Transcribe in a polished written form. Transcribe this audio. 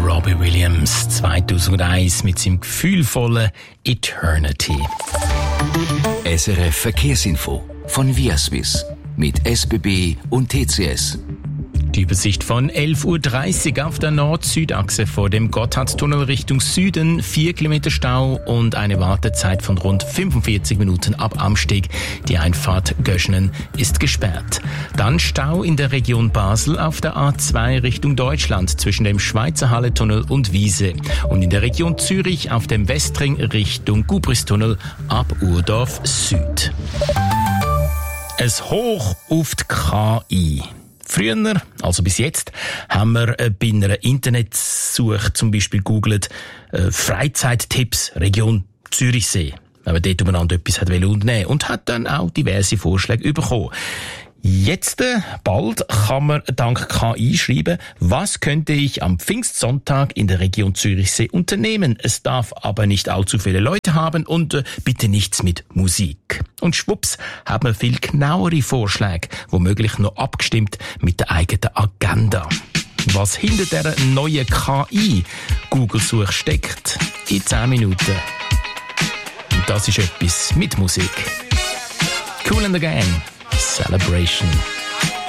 Robbie Williams 2001 mit seinem gefühlvollen Eternity. SRF Verkehrsinfo von Viaswiss mit SBB und TCS. Die Übersicht von 11.30 Uhr auf der Nord-Süd-Achse vor dem Gotthardtunnel Richtung Süden. 4 Kilometer Stau und eine Wartezeit von rund 45 Minuten ab Amsteg. Die Einfahrt Göschenen ist gesperrt. Dann Stau in der Region Basel auf der A2 Richtung Deutschland zwischen dem Schweizer Halletunnel und Wiese. Und in der Region Zürich auf dem Westring Richtung Gubristunnel ab Urdorf Süd. Es hoch auf die KI. Früher, also bis jetzt, haben wir bei einer Internetsuche zum Beispiel googelt Freizeittipps Region Zürichsee, wenn man dort umeinander etwas unternehmen und hat dann auch diverse Vorschläge bekommen. Jetzt, bald, kann man dank KI schreiben, was könnte ich am Pfingstsonntag in der Region Zürichsee unternehmen. Es darf aber nicht allzu viele Leute haben und bitte nichts mit Musik. Und schwupps, hat man viel genauere Vorschläge, womöglich noch abgestimmt mit der eigenen Agenda. Was hinter dieser neuen KI-Google-Suche steckt, in 10 Minuten. Und das ist etwas mit Musik. Kool and the Gang. Celebration.